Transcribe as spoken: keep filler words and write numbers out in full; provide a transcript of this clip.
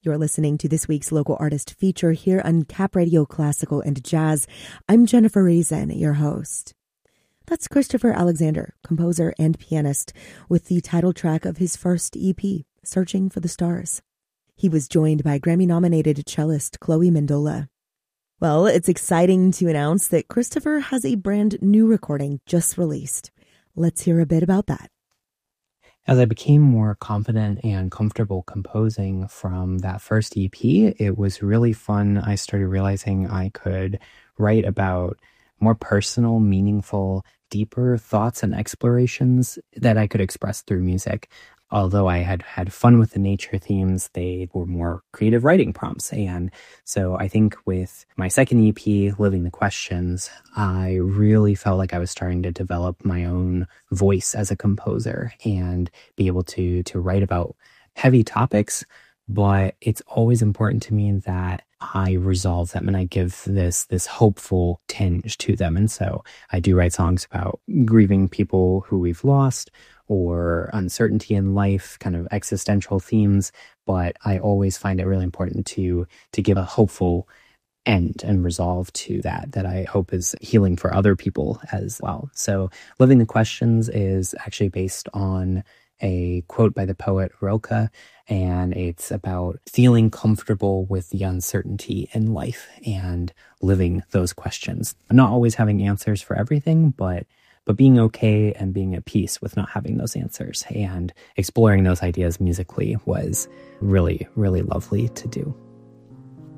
You're listening to this week's local artist feature here on Cap Radio Classical and Jazz. I'm Jennifer Reason, your host. That's Christopher Alexander, composer and pianist, with the title track of his first E P, Searching for the Stars. He was joined by Grammy-nominated cellist Chloe Mendola. Well, it's exciting to announce that Christopher has a brand new recording just released. Let's hear a bit about that. As I became more confident and comfortable composing from that first E P, it was really fun. I started realizing I could write about more personal, meaningful, deeper thoughts and explorations that I could express through music. Although I had had fun with the nature themes, they were more creative writing prompts. And so I think with my second E P, Living the Questions, I really felt like I was starting to develop my own voice as a composer and be able to to write about heavy topics. But it's always important to me that I resolve them and I give this this hopeful tinge to them. And so I do write songs about grieving people who we've lost, or uncertainty in life, kind of existential themes, but I always find it really important to to give a hopeful end and resolve to that, that I hope is healing for other people as well. So Living the Questions is actually based on a quote by the poet Rilke, and it's about feeling comfortable with the uncertainty in life and living those questions. Not always having answers for everything, but but being okay and being at peace with not having those answers, and exploring those ideas musically was really, really lovely to do.